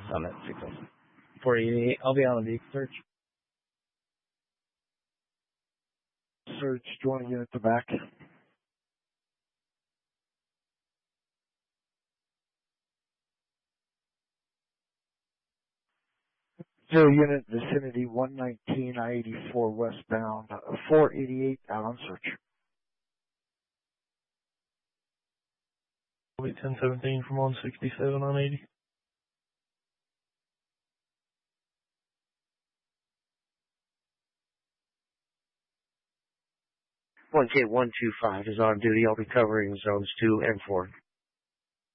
Summit 607. 488, I'll be on the search. Search, join unit to back. Zero unit, vicinity 119, I-84 westbound, 488 out on search. 1017 from 167 on 80. One K125 is on duty. I'll be covering zones 2 and 4.